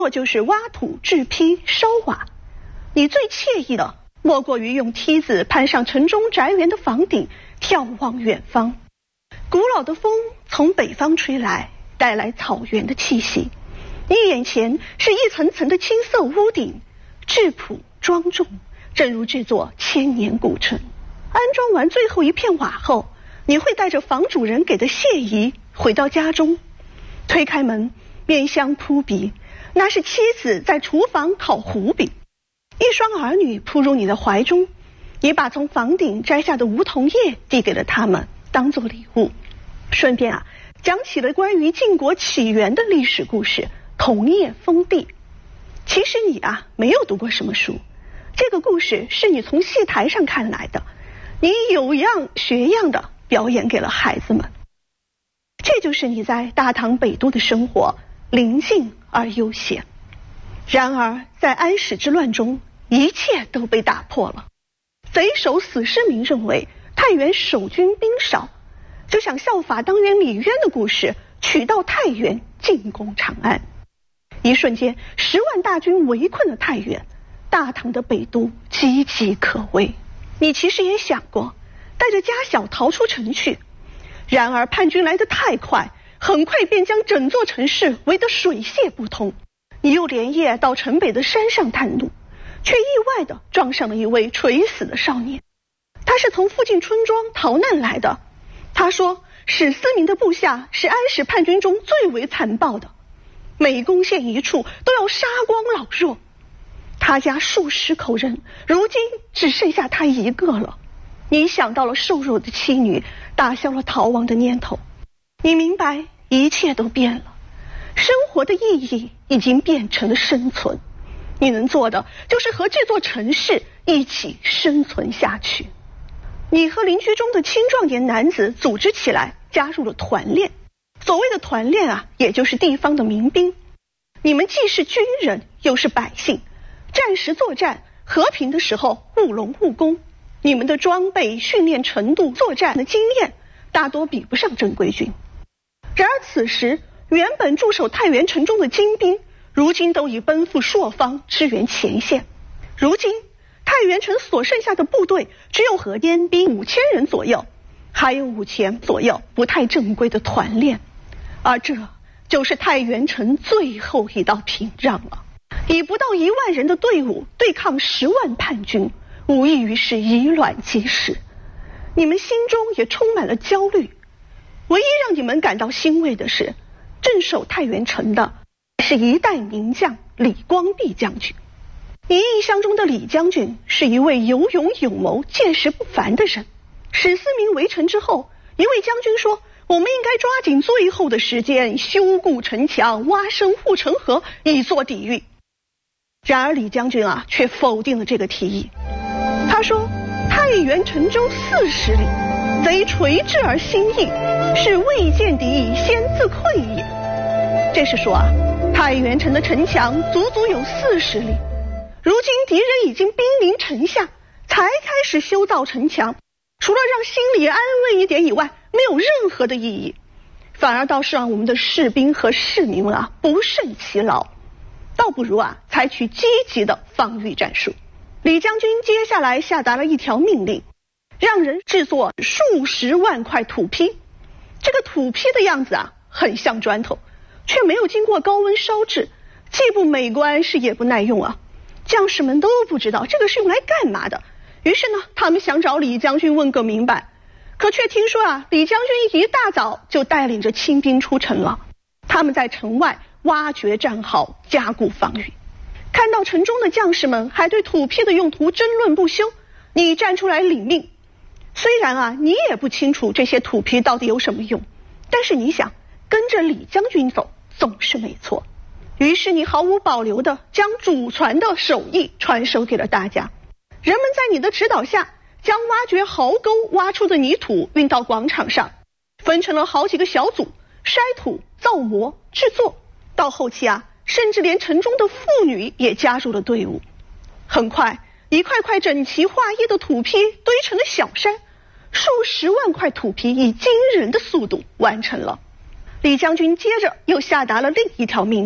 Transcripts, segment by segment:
或就是挖土制坯烧瓦。你最惬意的莫过于用梯子攀上城中宅园的房顶，眺望远方。古老的风从北方吹来，带来草原的气息。你眼前是一层层的青色屋顶，质朴庄重，正如这座千年古城。安装完最后一片瓦后，你会带着房主人给的谢意回到家中，推开门，面香扑鼻，那是妻子在厨房烤糊饼。一双儿女扑入你的怀中，你把从房顶摘下的梧桐叶递给了他们，当作礼物。顺便讲起了关于晋国起源的历史故事，桐叶封地。其实你没有读过什么书，这个故事是你从戏台上看来的，你有样学样的表演给了孩子们。这就是你在大唐北都的生活，宁静而悠闲。然而在安史之乱中，一切都被打破了。贼首死尸民认为太原守军兵少，就想效法当年李渊的故事，取道太原进攻长安。一瞬间10万大军围困了太原，大唐的北都岌岌可危。你其实也想过带着家小逃出城去，然而叛军来得太快，很快便将整座城市围得水泄不通。你又连夜到城北的山上探路，却意外地撞上了一位垂死的少年。他是从附近村庄逃难来的。他说史思明的部下是安史叛军中最为残暴的，每攻陷一处都要杀光老弱。他家数十口人，如今只剩下他一个了。你想到了瘦弱的妻女，打消了逃亡的念头。你明白一切都变了，生活的意义已经变成了生存。你能做的就是和这座城市一起生存下去。你和邻居中的青壮年男子组织起来，加入了团练。所谓的团练也就是地方的民兵。你们既是军人，又是百姓，战时作战，和平的时候务农务工。你们的装备、训练程度、作战的经验，大多比不上正规军。然而此时，原本驻守太原城中的精兵，如今都已奔赴朔方支援前线。如今太原城所剩下的部队只有和燕兵5000人左右，还有5000左右不太正规的团练，而这就是太原城最后一道屏障了。以不到1万人的队伍对抗10万叛军，无异于是以卵击石。你们心中也充满了焦虑。唯一让你们感到欣慰的是，镇守太原城的是一代名将李光弼将军。你印象中的李将军是一位有勇有谋、见识不凡的人。史思明围城之后，一位将军说，我们应该抓紧最后的时间，修固城墙，挖深护城河，以作抵御。然而李将军却否定了这个提议。他说，太原城州40里，贼垂至而心翼，是未见敌先自溃也。这是说太原城的城墙足足有40里，如今敌人已经兵临城下，才开始修造城墙，除了让心里安慰一点以外，没有任何的意义，反而倒是让我们的士兵和市民们不胜其劳。倒不如采取积极的防御战术。李将军接下来下达了一条命令，让人制作数十万块土坯。这个土坯的样子很像砖头，却没有经过高温烧制，既不美观是也不耐用将士们都不知道这个是用来干嘛的。于是呢，他们想找李将军问个明白，可却听说李将军一大早就带领着亲兵出城了。他们在城外挖掘战壕，加固防御。看到城中的将士们还对土坯的用途争论不休，你站出来领命。虽然你也不清楚这些土坯到底有什么用，但是你想跟着李将军走总是没错。于是你毫无保留地将祖传的手艺传授给了大家。人们在你的指导下，将挖掘壕沟挖出的泥土运到广场上，分成了好几个小组，筛土、造模、制作。到后期甚至连城中的妇女也加入了队伍。很快，一块块整齐划一的土坯堆成了小山，数十万块土坯以惊人的速度完成了。李将军接着又下达了另一条命令，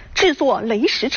制作雷石